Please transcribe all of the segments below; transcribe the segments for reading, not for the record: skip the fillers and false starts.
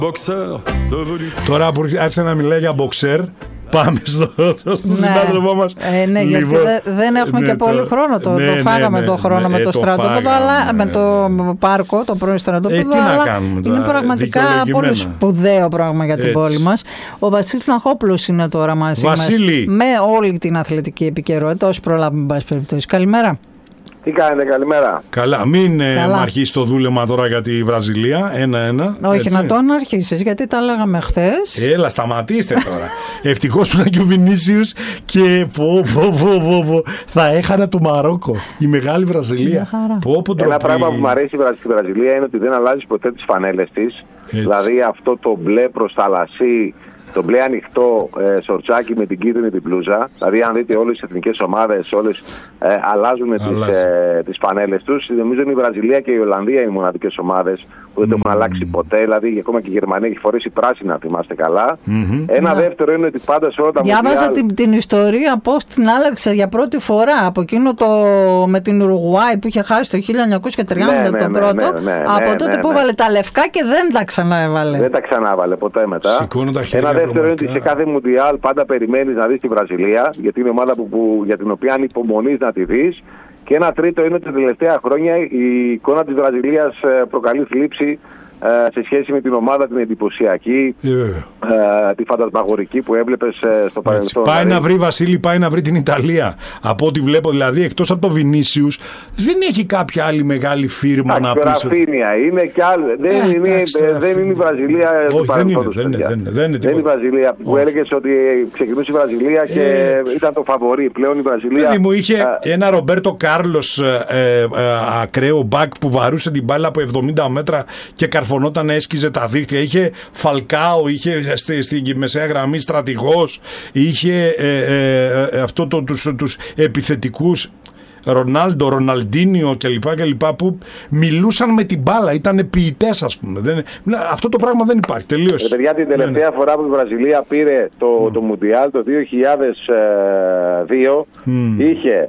Τώρα που άρχισε να μιλάει για μποξέρ, πάμε στο συνάδελφό μας. Ναι, γιατί δεν έχουμε και πολύ χρόνο. Το φάγαμε το χρόνο με το στρατόπεδο, αλλά με το πάρκο, το πρώην στρατόπεδο. Αλλά είναι πραγματικά πολύ σπουδαίο πράγμα για την πόλη μας. Ο Βασίλης Πλαχόπουλος είναι τώρα μαζί μας με όλη την αθλητική επικαιρότητα, όσο προλάβουμε, εν πάση περιπτώσει. Καλημέρα. Τι κάνετε, καλημέρα. Καλά, μην αρχίσει το δούλεμα τώρα για τη Βραζιλία, 1-1. Όχι, έτσι. να τον αρχίσεις, γιατί τα λέγαμε χθες. Έλα, σταματήστε τώρα. Ευτυχώς που ήταν και ο Βινίσιους και θα έχανε το Μαρόκο, η μεγάλη Βραζιλία. Ένα πράγμα που μου αρέσει στη Βραζιλία είναι ότι δεν αλλάζει ποτέ τις φανέλες της. Δηλαδή αυτό το μπλε προς θαλασσί, το μπλε ανοιχτό σορτσάκι με την κίτρινη την μπλούζα. Δηλαδή, αν δείτε όλες τις εθνικές ομάδες, όλες αλλάζουν τις φανέλες τους. Νομίζω είναι η Βραζιλία και η Ολλανδία οι μοναδικές ομάδες που δεν το έχουν αλλάξει ποτέ. Δηλαδή, ακόμα και η Γερμανία έχει φορέσει πράσινα, θυμάστε καλά. Ένα δεύτερο είναι ότι πάντα σε όλα τα μουντιάλ. Διάβαζα την ιστορία πώς την άλλαξε για πρώτη φορά από εκείνο το με την Ουρουγουάη που είχε χάσει το 1930 το πρώτο. Από τότε που έβαλε τα λευκά και δεν τα ξαναέβαλε. Δεν τα ξανάβαλε ποτέ μετά. Ένα δεύτερο είναι ότι σε κάθε μουντιάλ πάντα περιμένεις να δεις τη Βραζιλία, γιατί είναι ομάδα για την οποία ανυπομονείς να τη δεις. Και ένα τρίτο είναι ότι τα τελευταία χρόνια η εικόνα της Βραζιλίας προκαλεί θλίψη σε σχέση με την ομάδα την εντυπωσιακή, τη φαντασμαγορική που έβλεπες στο παρελθόν. Πάει να βρει, Βασίλη, πάει να βρει την Ιταλία. Από ό,τι βλέπω, δηλαδή, εκτός από το Βινίσιους, δεν έχει κάποια άλλη μεγάλη φίρμα να πει. Ραφίνια είναι και άλλη. Δεν είναι η Βραζιλία του παρελθόντος. Δεν είναι η Βραζιλία που έλεγες ότι ξεκινούσε η Βραζιλία και ήταν το φαβορί. Πλέον η Βραζιλία. Δηλαδή μου είχε ένα Ρομπέρτο Κάρλος ακραίο μπακ που βαρούσε την μπάλα από 70 μέτρα και καρφωνόταν, έσκιζε τα δίχτυα. Είχε Φαλκάο, είχε στην μεσαία γραμμή στρατηγός, είχε αυτό τους επιθετικούς Ρονάλντο, Ροναλντίνιο κλπ. Που μιλούσαν με την μπάλα, ήταν ποιητές, ας πούμε. Αυτό το πράγμα δεν υπάρχει. Τελείωσε. Παιδιά, την τελευταία φορά που η Βραζιλία πήρε το Μουντιάλ το 2002 είχε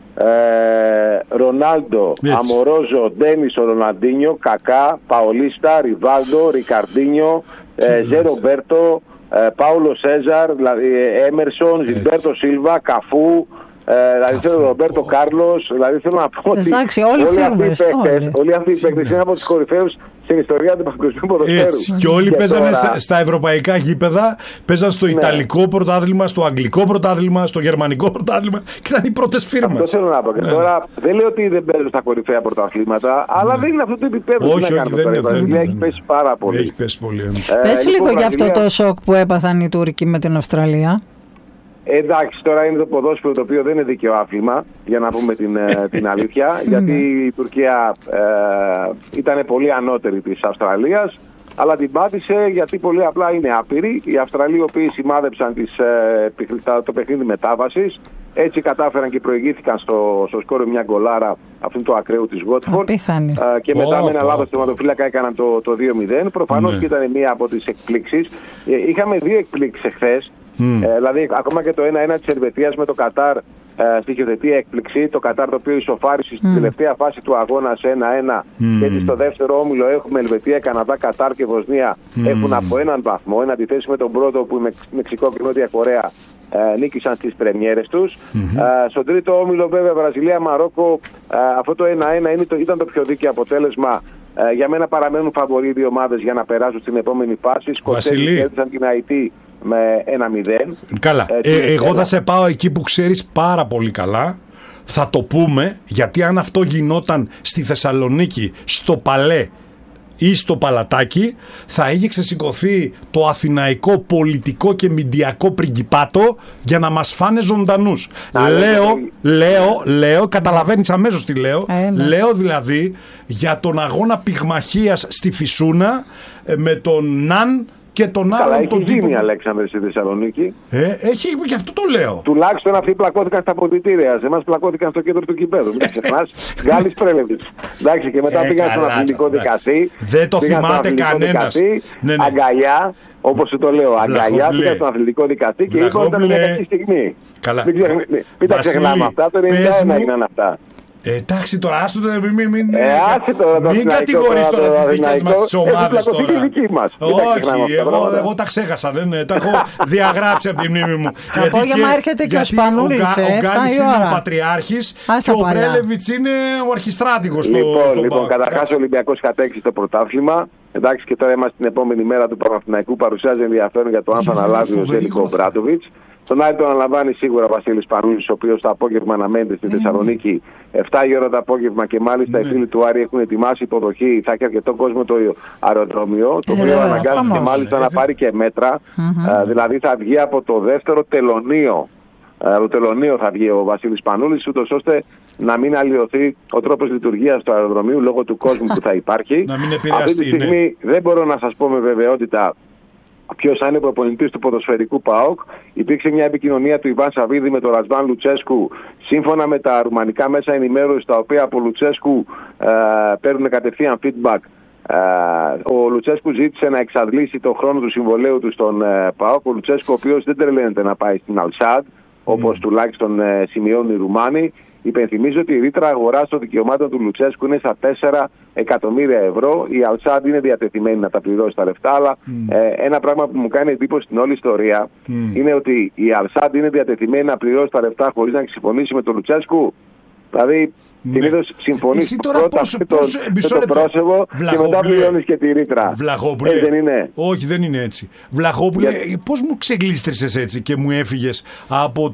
Ρονάλντο, Αμορόζο, Ντένισο, Ροναλντίνιο, Κακά, Παολίστα, Ριβάλντο, Ρικαρντίνιο, Ζε Ρομπέρτο, Πάουλο Σέζαρ, Έμερσον, Ζιλμπέρτο Σίλβα, Καφού, δηλαδή Ρομπέρτο Κάρλος. Δηλαδή θέλω να πω ότι όλοι αυτοί οι παίκτες είναι από τους κορυφαίους στην ιστορία του παγκοσμίου ποδοσφαίρου. Και όλοι παίζανε στα ευρωπαϊκά γήπεδα, παίζαν στο Ιταλικό πρωτάθλημα, στο Αγγλικό πρωτάθλημα, στο Γερμανικό πρωτάθλημα και ήταν οι πρώτες φίρμες. Αυτό θέλω να πω. Και τώρα δεν λέω ότι δεν παίζουν στα κορυφαία πρωταθλήματα, αλλά δεν είναι αυτό το επίπεδο. Όχι, δεν έχει πέσει πάρα πολύ. Έχει πέσει πολύ. Πες λίγο για αυτό το σοκ που έπαθαν οι Τούρκοι με την Αυστραλία. Εντάξει, τώρα είναι το ποδόσφαιρο το οποίο δεν είναι δίκαιο άθλημα, για να πούμε την αλήθεια, γιατί η Τουρκία ήταν πολύ ανώτερη της Αυστραλίας, αλλά την πάτησε γιατί πολύ απλά είναι άπειροι. Οι Αυστραλοί οι οποίοι σημάδεψαν το παιχνίδι μετάβασης, έτσι κατάφεραν και προηγήθηκαν στο σκόρ μια γκολάρα αυτού του ακραίου της Watford. Και μετά με ένα λάθος τερματοφύλακα έκαναν το 2-0. Προφανώς και ήταν μία από τις εκπλήξεις. Είχαμε δύο εκπλήξεις εχθές. Δηλαδή, ακόμα και το 1-1 της Ελβετίας με το Κατάρ στοιχειοθετεί έκπληξη. Το Κατάρ το οποίο ισοφάρισε στην τελευταία φάση του αγώνα σε 1-1. Και έτσι στο δεύτερο όμιλο έχουμε Ελβετία, Καναδά, Κατάρ και Βοσνία. Έχουν από έναν βαθμό. Εν αντιθέσει με τον πρώτο που η Μεξικό και Νότια Κορέα νίκησαν στις πρεμιέρες τους. Στον τρίτο όμιλο, βέβαια, Βραζιλία, Μαρόκο, αυτό το 1-1 ήταν το πιο δίκαιο αποτέλεσμα. Για μένα παραμένουν φαβορί δύο ομάδες για να περάσουν στην επόμενη φάση. Σκοτέλοι κέρδισαν την Αϊτή με 1-0. Καλά. Εγώ θα σε πάω εκεί που ξέρεις πάρα πολύ καλά. Θα το πούμε, γιατί αν αυτό γινόταν στη Θεσσαλονίκη, στο Παλέ ή στο Παλατάκι, θα είχε ξεσηκωθεί το αθηναϊκό πολιτικό και μηντιακό πριγκιπάτο για να μας φάνε ζωντανούς. Λέω, καταλαβαίνεις αμέσως τι λέω. Λέω δηλαδή για τον αγώνα πυγμαχίας στη Φυσούνα με τον Ναν και τον άλλον τον τύπο. Έχει γίνει, Αλέξανδρε, στη Θεσσαλονίκη. Έχει, γι' αυτό το λέω. Τουλάχιστον αυτοί πλακώθηκαν στα αποδυτήρια. Εμάς πλακώθηκαν στο κέντρο του κηπέδου. Μην ξεχνάς. Γκάλης Πρέλεβιτς. Εντάξει, και μετά πήγαν στον αθλητικό δικαστή. Δεν το θυμάται κανένας. Αγκαλιά, όπως σου το λέω, αγκαλιά, πήγαν στον αθλητικό δικαστή και είπαν ότι ήταν μια κακή στιγμή. Μην τα ξεχνάμε αυτά. Το 91 έγιναν αυτά. Εντάξει τώρα, άστο το μην κατηγορείς τώρα τις δικές μας τις ομάδες τώρα. Όχι, εγώ τα ξέχασα, τα έχω διαγράψει από τη μνήμη μου. Το απόγευμα έρχεται και ο Σπανούλης, ο Γκάλης είναι ο πατριάρχης και ο Πρέλεβιτς είναι ο αρχιστράτηγος. Λοιπόν, καταρχάς ο Ολυμπιακός κατέξει το πρωτάθλημα. Εντάξει, και τώρα είμαστε την επόμενη μέρα του Παναθηναϊκού. Παρουσιάζει ενδιαφέρον για το αν θα αναλάβει ο Ζέλικο Μπράντοβιτς. Τον Άρη τον αναλαμβάνει σίγουρα ο Βασίλης Πανούλης, ο οποίος το απόγευμα αναμένεται στη Θεσσαλονίκη 7 η ώρα το απόγευμα και μάλιστα οι φίλοι του Άρη έχουν ετοιμάσει υποδοχή. Θα έχει αρκετό κόσμο το αεροδρόμιο, το οποίο αναγκάζει και μάλιστα να πάρει και μέτρα. Δηλαδή θα βγει από το δεύτερο τελωνείο. Το τελωνείο θα βγει ο Βασίλης Πανούλης, ούτως ώστε να μην αλλοιωθεί ο τρόπος λειτουργίας του αεροδρομίου λόγω του κόσμου που θα υπάρχει. Αυτή τη στιγμή δεν μπορώ να σας πω με βεβαιότητα ποιος θα είναι προπονητής του ποδοσφαιρικού ΠΑΟΚ. Υπήρξε μια επικοινωνία του Ιβάν Σαββίδη με τον Ρασβάν Λουτσέσκου, σύμφωνα με τα ρουμανικά μέσα ενημέρωσης, τα οποία από Λουτσέσκου παίρνουν κατευθείαν feedback. Ο Λουτσέσκου ζήτησε να εξαντλήσει το χρόνο του συμβολαίου του στον ΠΑΟΚ. Ο Λουτσέσκου, ο οποίος δεν τρελαίνεται να πάει στην Αλσάντ, όπως τουλάχιστον σημειώνουν οι Ρουμάνοι. Υπενθυμίζω ότι η ρήτρα αγοράς των δικαιωμάτων του Λουτσέσκου είναι στα 4 εκατομμύρια ευρώ. Η Αλσάντ είναι διατεθειμένη να τα πληρώσει τα λεφτά, αλλά ένα πράγμα που μου κάνει εντύπωση στην όλη ιστορία είναι ότι η Αλσάντ είναι διατεθειμένη να πληρώσει τα λεφτά χωρίς να συμφωνήσει με τον Λουτσέσκου. Δηλαδή, συνήθως συμφωνείς πρώτα το πρόσωπο και μετά πληρώνεις και τη ρήτρα. Βλαχόπουλε, δεν είναι. Όχι, δεν είναι έτσι. Βλαχόπουλε, πώς μου ξεγλίστρισες έτσι και μου έφυγες από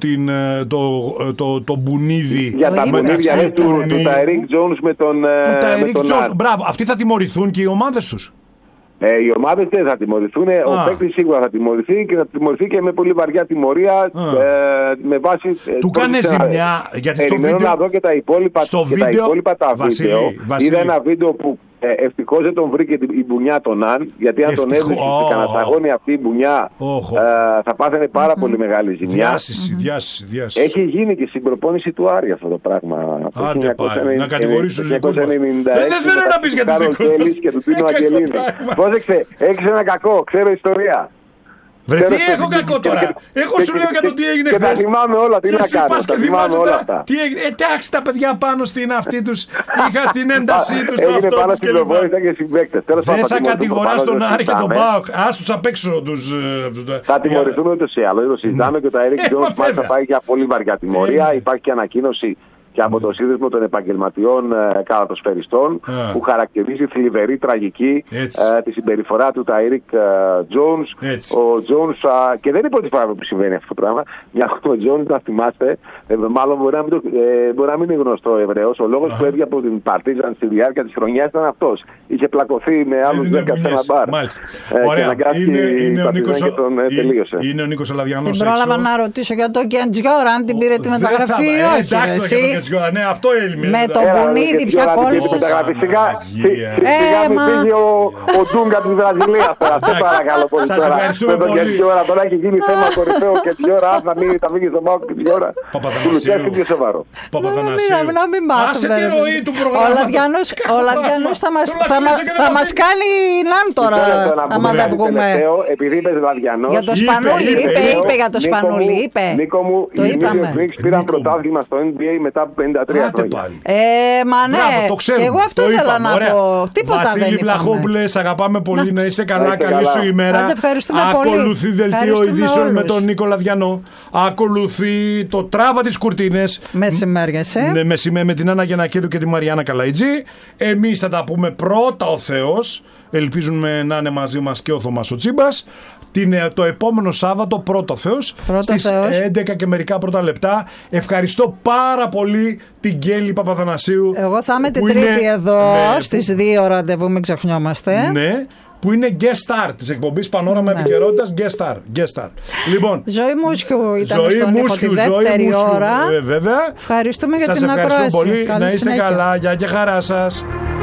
το μπουνίδι. Για τα μπουνίδια του Ταϊρίκ Τζόουνς με τον Μπράβο, αυτοί θα τιμωρηθούν και οι ομάδες τους. Οι ομάδες δεν θα τιμωρηθούν. Ο παίκτης σίγουρα θα τιμωρηθεί και θα τιμωρηθεί και με πολύ βαριά τιμωρία με βάση. Του κάνει ζημιά. Περιμένω να δω και τα υπόλοιπα τα βίντεο. Είδα ένα βίντεο που ευτυχώς δεν τον βρήκε η μπουνιά τον Αν, γιατί αν τον έβρισκε στην κανασταγόνη αυτή η μπουνιά θα πάθαινε πάρα πολύ μεγάλη ζημιά. Διάσηση. Έχει γίνει και στην προπόνηση του Άρη αυτό το πράγμα. Άντε πάλι, να κατηγορήσεις τους δικούς μας. Δεν θέλω να πεις για τους δικούς μας. Και του Τίνο Αγγελίνη. Πρόσεξε, έχεις ένα κακό, ξέρω ιστορία. Βρε, τι έχω κακό τώρα. Εγώ σου λέω για το τι έγινε χθες. Και τα θυμάμαι όλα, τι να κάνω. Τα θυμάμαι όλα αυτά. Τι έγινε, εντάξει τα παιδιά πάνω στην αυτή τους, είχα την έντασή τους. Έγινε πάνω στην προπόνηση και συμπαίκτες. Δεν θα κατηγοράς τον Άρη και τον ΠΑΟΚ. Ας τους απ' έξω τους. Θα τιμωρηθούν ούτως ή άλλως. Το συζητάμε και ο Ταϊρίκ Τζόουνς θα πάει για πολύ βαριά τιμωρία. Υπάρχει και ανακοίνωση και από το Σύνδεσμο των Επαγγελματιών Καλαθοσφαιριστών που χαρακτηρίζει θλιβερή τραγική τη συμπεριφορά του Ταϊρίκ Τζόουνς. Ο Τζόουνς, και δεν είναι πρώτη φορά που συμβαίνει αυτό το πράγμα. Μια ο Τζόουνς, να θυμάστε, μάλλον μπορεί να μην είναι γνωστό Εβραίος. Ο λόγος που έβγε από την Παρτίζαν στη διάρκεια της χρονιάς ήταν αυτός. Είχε πλακωθεί με άλλους 10 σε ένα μπαρ. Ωραία, είναι ο Νίκος Αλαβιανός. Την πρόλαβα να ρωτήσω για το Κεντζιόρα, αν την πήρε τη μεταγραφή ή όχι. Ναι, αυτό έλειμε. Με το μπουνίδι πια κόλλησε. Σιγά μην πήγε ο Ντούγκα της Βραζιλίας τώρα. Σε παρακαλώ πολύ. Σας ευχαριστούμε πολύ. Τώρα έχει γίνει θέμα κορυφαίο και τη ώρα θα μείνει στο ΜΑΟΚ και τη ώρα. Παπαθανασίου. Πιο σοβαρό. Να μην μάθουμε. Ο Λαδιανός θα μας κάνει λάμ τώρα άμα δεν βγούμε. Επειδή είπες Λαδιανός. Για το Σπανούλη είπε για το Σπανούλη. Νίκο μου, οι Knicks πήραν πρωτάθλημα στο NBA μετά από 53 χρόνια. Μα ναι, και εγώ αυτό ήθελα να πω. Τίποτα δεν Βασίλη Βλαχόπουλε, αγαπάμε πολύ, να είσαι καλά, καλή σου ημέρα. Ακολουθεί δελτίο ειδήσεων με τον Νίκο Λαδιανό. Ακολουθεί το Τράβα τις Κουρτίνες. Μεσημέριες, με την Άννα Γιαννακίδου και τη Μαριάννα Καλαϊτζή. Εμείς θα τα πούμε πρώτα ο Θεός. Ελπίζουμε να είναι μαζί μας και ο Θωμάς ο Τσίμπας. Το επόμενο Σάββατο, πρώτο Θεός, στις 11 και μερικά πρώτα λεπτά. Ευχαριστώ πάρα πολύ την Γκέλη Παπαθανασίου. Εγώ θα είμαι την Τρίτη εδώ, στις 2 ραντεβού, μην ξεχνιόμαστε. Ναι, που είναι guest star της εκπομπής Πανόραμα Επικαιρότητας, guest star. Λοιπόν, Ζωή Μούσχου ήταν στον ήχο τη δεύτερη ώρα. Βέβαια. Ευχαριστούμε για την ακρόαση. Σας ευχαριστώ πολύ. Να είστε καλά. Γεια και χαρά σας.